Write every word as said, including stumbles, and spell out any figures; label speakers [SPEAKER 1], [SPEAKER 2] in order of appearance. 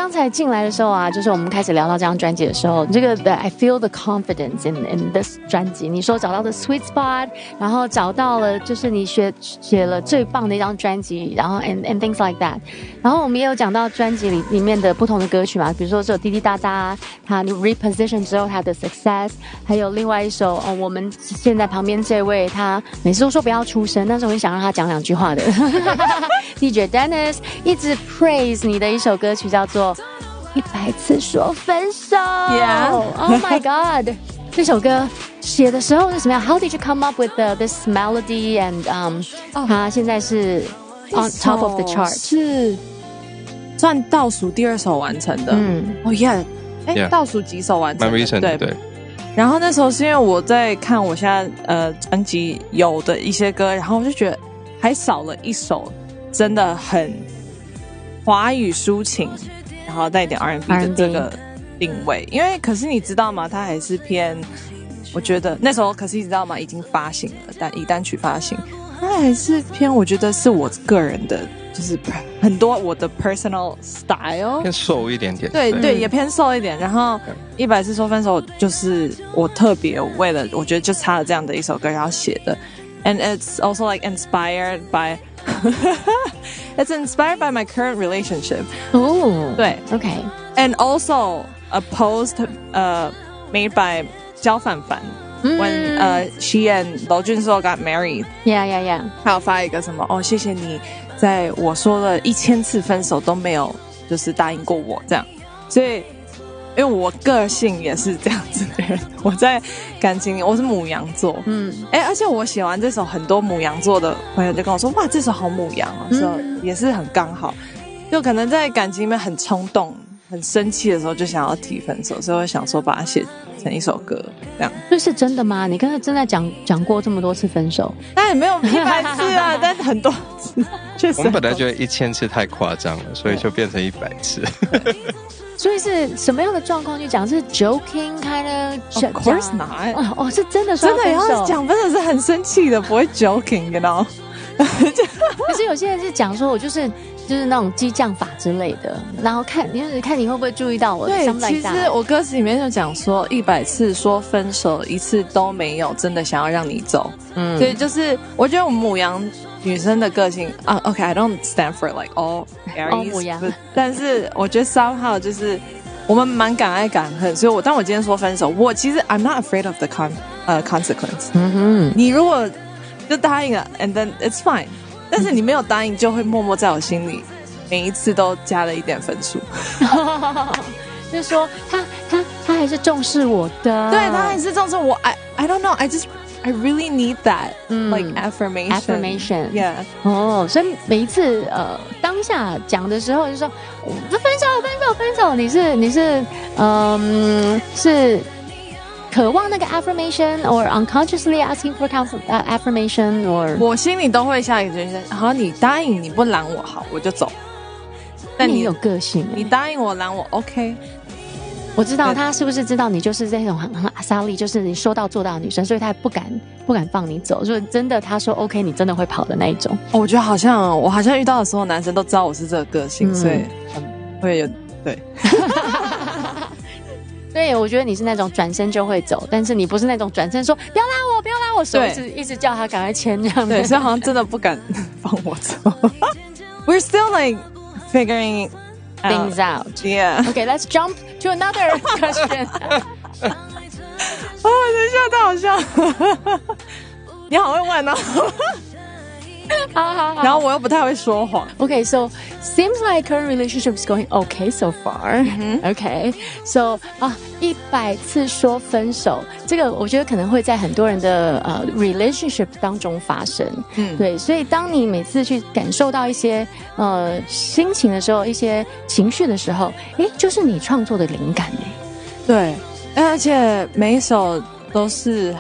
[SPEAKER 1] 刚才进来的时候啊，就是我们开始聊到这张专辑的时候，这个 I feel the confidence in in this 专辑。你说找到的 sweet spot， 然后找到了就是你写写了最棒的一张专辑，然后 and and things like that。然后我们也有讲到专辑里里面的不同的歌曲嘛，比如说这首滴滴答答，它 reposition 之后它的 success， 还有另外一首哦，我们现在旁边这位他每次都说不要出声，但是我很想让他讲两句话的D J Dennis 一直 praise 你的一首歌曲叫做一百次说分手
[SPEAKER 2] Yeah
[SPEAKER 1] Oh my god 这首歌写的时候是什么样 How did you come up with the, this melody and um, oh, 它现在是 on top of the chart
[SPEAKER 2] 是算倒数第二首完成的嗯哦 yeah 哎 yeah. 倒数几首完成的
[SPEAKER 3] recent, 对, 对
[SPEAKER 2] 然后那时候是因为我在看我现在呃专辑有的一些歌然后我就觉得还少了一首真的很华语抒情然后带一点 R and B 的这个定位因为可是你知道吗它还是偏我觉得那时候可是你知道吗已经发行了但以单曲发行它还是偏我觉得是我个人的就是很多我的 personal style
[SPEAKER 3] 偏瘦一点点
[SPEAKER 2] 对 对, 对也偏瘦一点然后一百次说分手就是我特别为了我觉得就差了这样的一首歌然后写的 and it's also like inspired by it's inspired by my current relationship
[SPEAKER 1] oh
[SPEAKER 2] 对
[SPEAKER 1] okay
[SPEAKER 2] and also a post uh, made by 焦凡凡when uh, she and 娄俊硕 got married
[SPEAKER 1] yeah yeah yeah
[SPEAKER 2] 他有发一个什么哦谢谢你在我说了一千次分手都没有就是答应过我这样所以因为我个性也是这样子的人我在感情里我是牡羊座嗯哎而且我写完这首很多牡羊座的朋友就跟我说哇这首好牡羊哦、嗯、所以也是很刚好就可能在感情里面很冲动很生气的时候就想要提分手所以我想说把它写成一首歌这样
[SPEAKER 1] 这是真的吗你刚才真的讲讲过这么多次分手
[SPEAKER 2] 但也没有一百次啊但很多次确实
[SPEAKER 3] 我们本来觉得一千次太夸张了所以就变成一百次
[SPEAKER 1] 所以是什么样的状况去讲是 joking kind of
[SPEAKER 2] of course not
[SPEAKER 1] 哦, 哦是真的说
[SPEAKER 2] 真的要讲分手是很生气的不会 joking you know
[SPEAKER 1] 可是有些人是讲说我就是就是那种激将法之类的然后看就是看你会不会注意到我
[SPEAKER 2] 对其实我歌词里面就讲说一百次说分手一次都没有真的想要让你走嗯，所以就是我觉得我们牡羊女生的个性啊 OK I don't stand for like all Aries、oh, 牡但是我觉得 somehow 就是我们蛮敢爱敢恨所以我当我今天说分手我其实 I'm not afraid of the con, uh, consequence、嗯、你如果就答应了 and then it's fine 但是你没有答应就会默默在我心里每一次都加了一点分数
[SPEAKER 1] 就是说他他他还是重视我的
[SPEAKER 2] 对他还是重视我 I, I don't know I just I really need that、嗯、like affirmation
[SPEAKER 1] affirmation
[SPEAKER 2] yeah
[SPEAKER 1] 哦所以每一次呃当下讲的时候就说分手分手分手你是你是嗯是渴望那个 affirmation or unconsciously asking for affirmation or
[SPEAKER 2] 我心里都会下一个决心好你答应你不拦我好我就走
[SPEAKER 1] 但 你, 你有个性、欸、
[SPEAKER 2] 你答应我拦我 OK
[SPEAKER 1] 我知道他是不是知道你就是这种很很阿莎莉就是你说到做到的女生所以他不敢不敢放你走所以真的他说 OK 你真的会跑的那一种、
[SPEAKER 2] 哦、我觉得好像我好像遇到的所有男生都知道我是这个个性、嗯、所以会有对
[SPEAKER 1] 对我觉得你是那种转身就会走但是你不是那种转身说不要拉我不要拉我手一直一直叫他赶快牵这样
[SPEAKER 2] 对所以好像真的不敢放我走We're still like figuring
[SPEAKER 1] things out.
[SPEAKER 2] Yeah.
[SPEAKER 1] Okay, let's jump to another question.
[SPEAKER 2] 哦，等一下，太好笑。你好会问哦。
[SPEAKER 1] 好好好。
[SPEAKER 2] 然后我又不太会说谎。
[SPEAKER 1] Okay, so seems like current relationship is going okay so far. Mm-hmm. Okay, so 啊，一百次说分手，这个我觉得可能会在很多人的呃 relationship 当中发生。嗯，对，所以当你每次去感受到一些呃心情的时候，一些情绪的时候，诶，就是你创作的灵感诶。
[SPEAKER 2] 对，而且每一首都是